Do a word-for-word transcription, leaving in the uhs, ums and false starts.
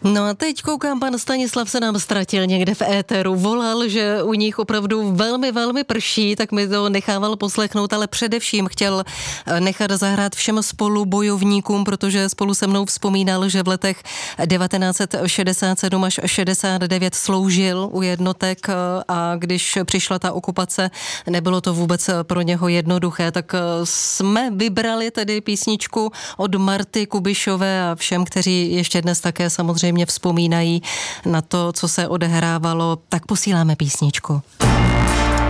No a teď koukám, pan Stanislav se nám ztratil někde v éteru, volal, že u nich opravdu velmi, velmi prší, tak mi to nechával poslechnout, ale především chtěl nechat zahrát všem spolubojovníkům, protože spolu se mnou vzpomínal, že v letech devatenáct set šedesát sedm až šedesát devět sloužil u jednotek a když přišla ta okupace, nebylo to vůbec pro něho jednoduché, tak jsme vybrali tedy písničku od Marty Kubišové a všem, kteří ještě dnes také samozřejmě mě vzpomínají na to, co se odehrávalo, tak posíláme písničku.